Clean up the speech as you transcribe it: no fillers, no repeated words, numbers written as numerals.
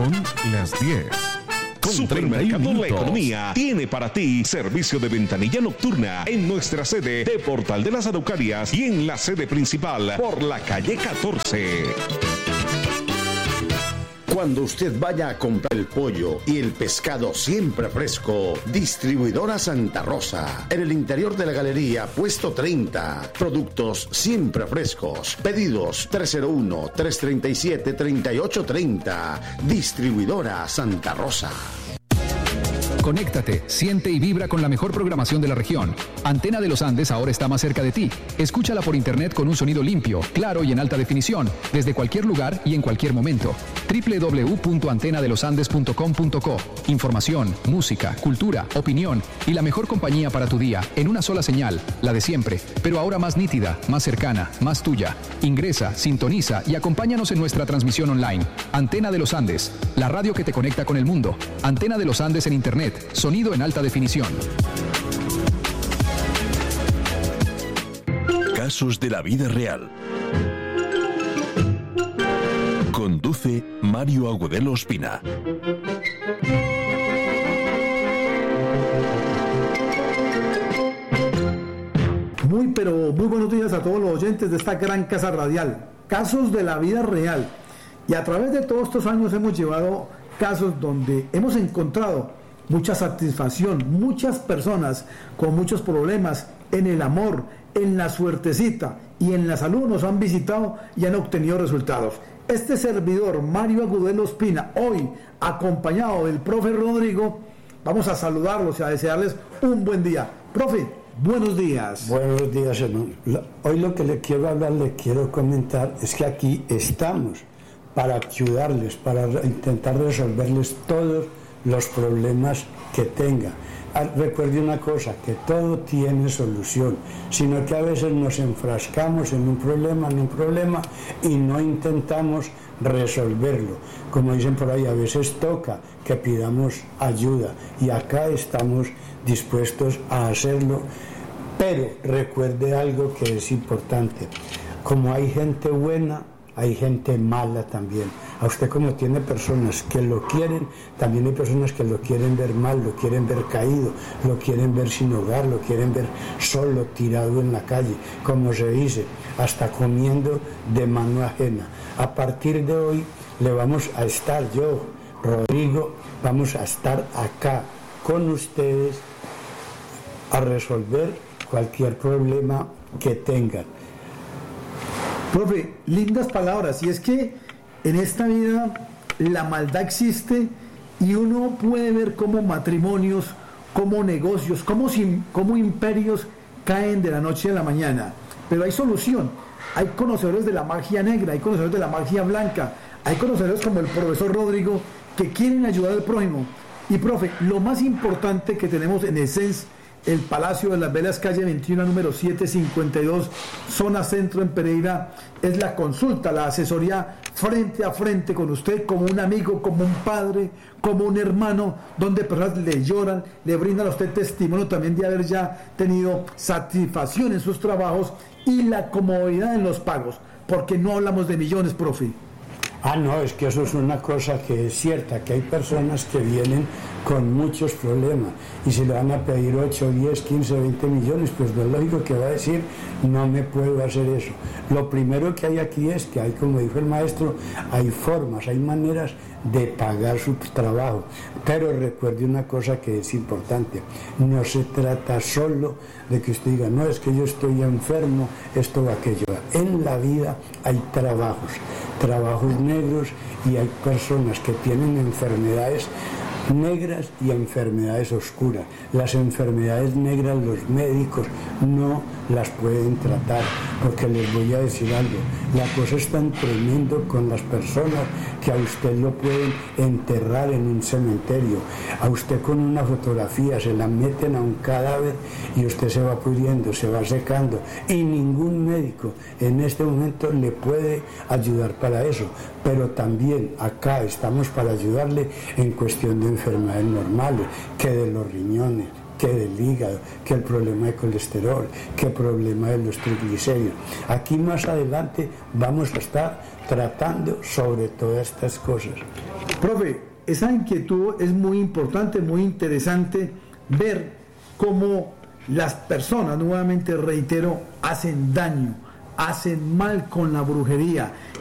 Son las 10. Supermercado La Economía tiene para ti servicio de ventanilla nocturna en nuestra sede de Portal de las Araucarias y en la sede principal por la calle 14. Cuando usted vaya a comprar el pollo y el pescado siempre fresco, Distribuidora Santa Rosa. En el interior de la galería, puesto 30. Productos siempre frescos. Pedidos 301-337-3830. Distribuidora Santa Rosa. Conéctate, siente y vibra con la mejor programación de la región. Antena de los Andes ahora está más cerca de ti. Escúchala por internet con un sonido limpio, claro y en alta definición, desde cualquier lugar y en cualquier momento. www.antenadelosandes.com.co. Información, música, cultura, opinión y la mejor compañía para tu día en una sola señal, la de siempre, pero ahora más nítida, más cercana, más tuya. Ingresa, sintoniza y acompáñanos en nuestra transmisión online. Antena de los Andes, la radio que te conecta con el mundo. Antena de los Andes en internet. Sonido en alta definición. Casos de la vida real. Conduce Mario Agudelo Ospina. Muy buenos días a todos los oyentes de esta gran casa radial. Casos de la vida real. Y a través de todos estos años hemos llevado casos donde hemos encontrado mucha satisfacción, muchas personas con muchos problemas en el amor, en la suertecita y en la salud nos han visitado y han obtenido resultados. Este servidor, Mario Agudelo Ospina, hoy acompañado del profe Rodrigo, vamos a saludarlos y a desearles un buen día. Profe, buenos días. Buenos días, hermano. Hoy lo que le quiero hablar, le quiero comentar, es que aquí estamos para ayudarles, para intentar resolverles todos los problemas que tenga. Recuerde una cosa, que todo tiene solución, sino que a veces nos enfrascamos en un problema y no intentamos resolverlo. Como dicen por ahí, a veces toca que pidamos ayuda y acá estamos dispuestos a hacerlo, pero recuerde algo que es importante: como hay gente buena, hay gente mala también. A usted, como tiene personas que lo quieren, también hay personas que lo quieren ver mal, lo quieren ver caído, lo quieren ver sin hogar, lo quieren ver solo, tirado en la calle, como se dice, hasta comiendo de mano ajena. A partir de hoy le vamos a estar, yo, Rodrigo, vamos a estar acá con ustedes a resolver cualquier problema que tengan. Profe, lindas palabras, y es que en esta vida la maldad existe y uno puede ver cómo matrimonios, cómo negocios, cómo imperios caen de la noche a la mañana. Pero hay solución. Hay conocedores de la magia negra, hay conocedores de la magia blanca, hay conocedores como el profesor Rodrigo que quieren ayudar al prójimo. Y profe, lo más importante que tenemos en Essence, el Palacio de las Velas, calle 21, número 752, zona centro en Pereira, es la consulta, la asesoría frente a frente con usted, como un amigo, como un padre, como un hermano, donde personas le lloran, le brindan a usted testimonio también de haber ya tenido satisfacción en sus trabajos y la comodidad en los pagos, porque no hablamos de millones, profe. No, es que eso es una cosa que es cierta, que hay personas que vienen con muchos problemas y si le van a pedir 8, 10, 15, 20 millones, pues lo lógico que va a decir, no me puedo hacer eso. Lo primero que hay aquí es que hay, como dijo el maestro, hay formas, hay maneras de pagar su trabajo, pero recuerde una cosa que es importante: no se trata solo de que usted diga, no, es que yo estoy enfermo, esto o aquello. En la vida hay trabajos negros, y hay personas que tienen enfermedades negras y enfermedades oscuras. Las enfermedades negras los médicos no las pueden tratar, porque les voy a decir algo, la cosa es tan tremendo con las personas que a usted lo pueden enterrar en un cementerio, a usted con una fotografía se la meten a un cadáver y usted se va pudriendo, se va secando, y ningún médico en este momento le puede ayudar para eso. Pero también acá estamos para ayudarle en cuestión de enfermedades normales, que de los riñones, que del hígado, que el problema de colesterol, que el problema de los triglicéridos. Aquí más adelante vamos a estar tratando sobre todas estas cosas. Profe, esa inquietud es muy importante, muy interesante, ver cómo las personas, nuevamente reitero, hacen daño, hacen mal con la brujería.